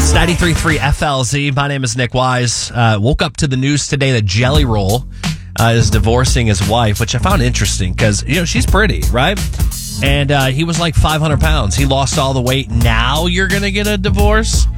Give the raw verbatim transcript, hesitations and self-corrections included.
ninety-three point three F L Z. My name is Nick Wise. Uh, woke up to the news today that Jelly Roll uh, is divorcing his wife, which I found interesting because, you know, she's pretty, right? And uh, he was like five hundred pounds. He lost all the weight. Now you're going to get a divorce?